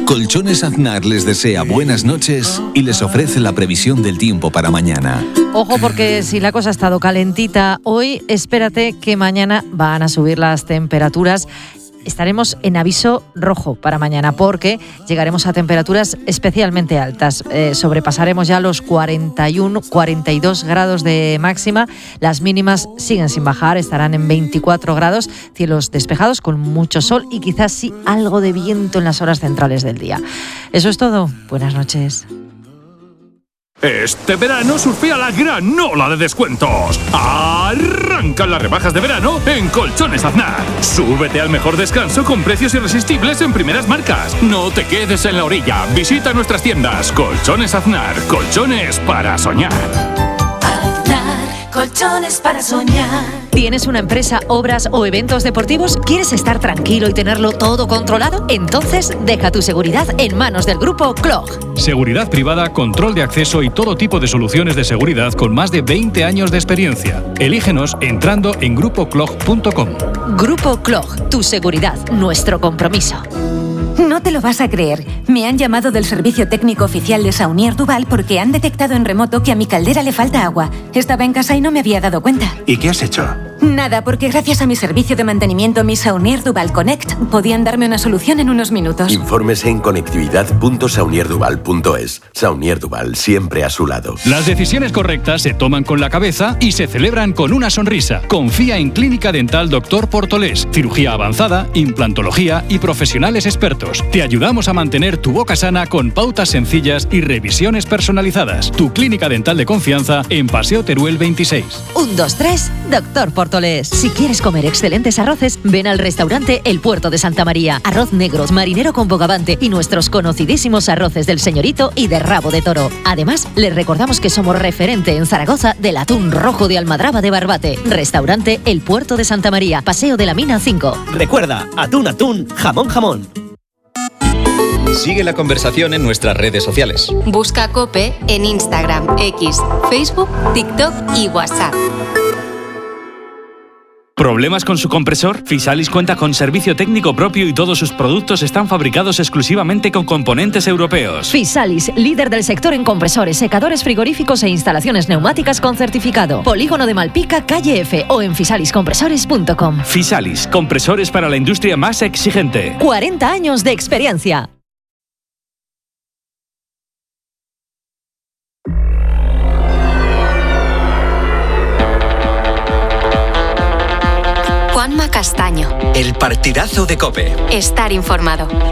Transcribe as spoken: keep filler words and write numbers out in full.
Colchones Aznar les desea buenas noches y les ofrece la previsión del tiempo para mañana. Ojo, porque si la cosa ha estado calentita hoy, espérate que mañana van a subir las temperaturas. Estaremos en aviso rojo para mañana porque llegaremos a temperaturas especialmente altas. Eh, sobrepasaremos ya los cuarenta y uno, cuarenta y dos grados de máxima. Las mínimas siguen sin bajar, estarán en veinticuatro grados, cielos despejados con mucho sol y quizás sí algo de viento en las horas centrales del día. Eso es todo. Buenas noches. Este verano surfea la gran ola de descuentos. Arrancan las rebajas de verano en Colchones Aznar. Súbete al mejor descanso con precios irresistibles en primeras marcas. No te quedes en la orilla. Visita nuestras tiendas. Colchones Aznar. Colchones para soñar. Aznar. Colchones para soñar. ¿Tienes una empresa, obras o eventos deportivos? ¿Quieres estar tranquilo y tenerlo todo controlado? Entonces deja tu seguridad en manos del grupo Clog. Seguridad privada, control de acceso y todo tipo de soluciones de seguridad con más de veinte años de experiencia. Elígenos entrando en grupo clog punto com. Grupo Clog, tu seguridad, nuestro compromiso. No te lo vas a creer. Me han llamado del servicio técnico oficial de Saunier Duval porque han detectado en remoto que a mi caldera le falta agua. Estaba en casa y no me había dado cuenta. ¿Y qué has hecho? Nada, porque gracias a mi servicio de mantenimiento, mi Saunier Duval Connect, podían darme una solución en unos minutos. Infórmese en conectividad punto saunier duval punto es. Saunier Duval, siempre a su lado. Las decisiones correctas se toman con la cabeza y se celebran con una sonrisa. Confía en Clínica Dental Doctor Portolés. Cirugía avanzada, implantología y profesionales expertos. Te ayudamos a mantener tu boca sana con pautas sencillas y revisiones personalizadas. Tu clínica dental de confianza en Paseo Teruel veintiséis. Un, dos, tres, Doctor Portolés. Si quieres comer excelentes arroces, ven al restaurante El Puerto de Santa María. Arroz negro, marinero con bogavante y nuestros conocidísimos arroces del Señorito y de rabo de toro. Además, les recordamos que somos referente en Zaragoza del atún rojo de Almadraba de Barbate. Restaurante El Puerto de Santa María, Paseo de la Mina cinco. Recuerda, atún, atún, jamón, jamón. Sigue la conversación en nuestras redes sociales. Busca COPE en Instagram, X, Facebook, TikTok y WhatsApp. ¿Problemas con su compresor? Fisalis cuenta con servicio técnico propio y todos sus productos están fabricados exclusivamente con componentes europeos. Fisalis, líder del sector en compresores, secadores frigoríficos e instalaciones neumáticas con certificado. Polígono de Malpica, calle F o en fisalis compresores punto com. Fisalis, compresores para la industria más exigente. cuarenta años de experiencia. Juanma Castaño. El partidazo de COPE. Estar informado.